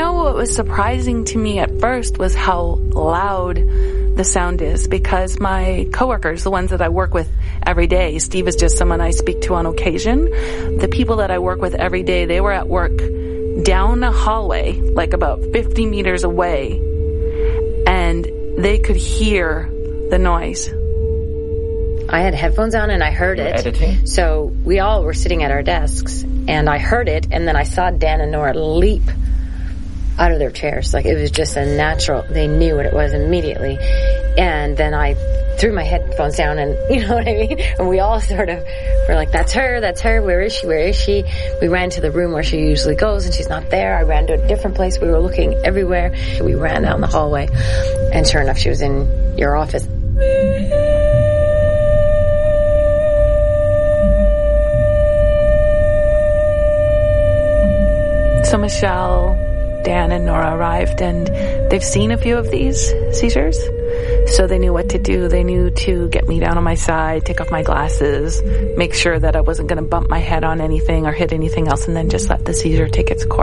know what was surprising to me at first was how loud the sound is, because my coworkers, the ones that I work with every day, Steve is just someone I speak to on occasion. The people that I work with every day, they were at work down a hallway, like about 50 meters away, and they could hear the noise. I had headphones on and I heard it. Editing? So we all were sitting at our desks and I heard it, and then I saw Dan and Nora leap out of their chairs. Like, it was just a natural, they knew what it was immediately. And then I threw my headphones down, and you know what I mean? And we all sort of were like, that's her, where is she? We ran to the room where she usually goes, and she's not there. I ran to a different place. We were looking everywhere. We ran down the hallway, and sure enough, she was in your office. So Michelle, Dan, and Nora arrived, and they've seen a few of these seizures. So they knew what to do. They knew to get me down on my side, take off my glasses, make sure that I wasn't going to bump my head on anything or hit anything else, and then just let the seizure take its course.